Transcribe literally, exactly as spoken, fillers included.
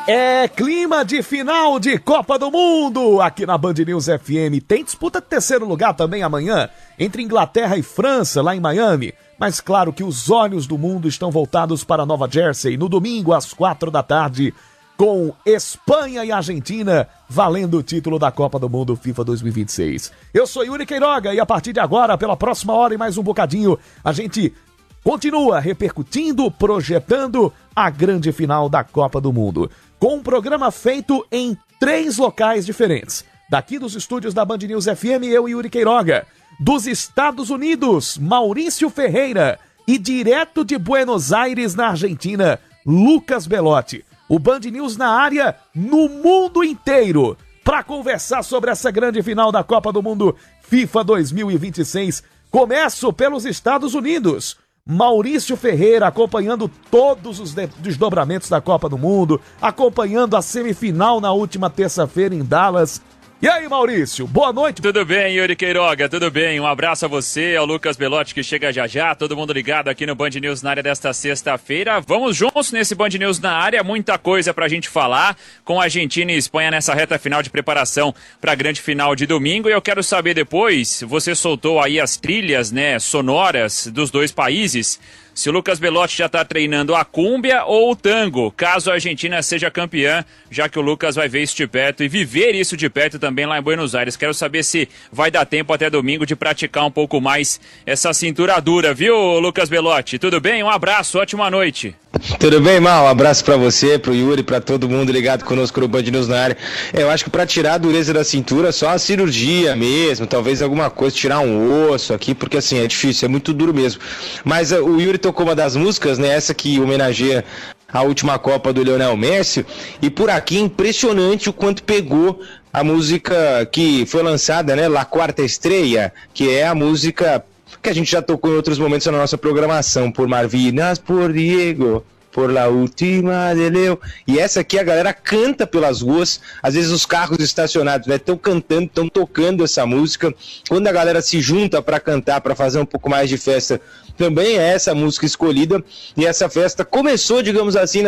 É clima de final de Copa do Mundo aqui na Band News F M. Tem disputa de terceiro lugar também amanhã entre Inglaterra e França lá em Miami. Mas claro que os olhos do mundo estão voltados para Nova Jersey no domingo às quatro da tarde com Espanha e Argentina valendo o título da Copa do Mundo FIFA dois mil e vinte e seis. Eu sou Yuri Queiroga e a partir de agora, pela próxima hora e mais um bocadinho, a gente continua repercutindo, projetando a grande final da Copa do Mundo. Com um programa feito em três locais diferentes. Daqui dos estúdios da Band News F M, eu e Yuri Queiroga. Dos Estados Unidos, Maurício Ferreira. E direto de Buenos Aires, na Argentina, Lucas Belotti. O Band News na área, no mundo inteiro. Para conversar sobre essa grande final da Copa do Mundo FIFA dois mil e vinte e seis. Começo pelos Estados Unidos. Maurício Ferreira acompanhando todos os desdobramentos da Copa do Mundo, acompanhando a semifinal na última terça-feira em Dallas. E aí, Maurício, boa noite. Tudo bem, Yuri Queiroga, tudo bem? Um abraço a você, ao Lucas Belotti que chega já já, todo mundo ligado aqui no Band News na área desta sexta-feira. Vamos juntos nesse Band News na área, muita coisa pra gente falar com Argentina e Espanha nessa reta final de preparação pra grande final de domingo. E eu quero saber depois, você soltou aí as trilhas, né, sonoras dos dois países. Se o Lucas Belotti já está treinando a cúmbia ou o tango, caso a Argentina seja campeã, já que o Lucas vai ver isso de perto e viver isso de perto também lá em Buenos Aires. Quero saber se vai dar tempo até domingo de praticar um pouco mais essa cintura dura, viu, Lucas Belotti? Tudo bem? Um abraço, ótima noite. Tudo bem, Mal? Um abraço pra você, pro Yuri, pra todo mundo ligado conosco no Band News na área. É, eu acho que pra tirar a dureza da cintura, só a cirurgia mesmo, talvez alguma coisa, tirar um osso aqui, porque assim, é difícil, é muito duro mesmo. Mas uh, o Yuri tocou uma das músicas, né, essa que homenageia a última Copa do Lionel Messi, e por aqui impressionante o quanto pegou a música que foi lançada, né, La Quarta Estrella, que é a música que a gente já tocou em outros momentos na nossa programação, por Malvinas, por Diego, por La Última de Leo. E essa aqui a galera canta pelas ruas, às vezes os carros estacionados, né, estão cantando, estão tocando essa música. Quando a galera se junta para cantar, para fazer um pouco mais de festa, também é essa música escolhida. E essa festa começou, digamos assim,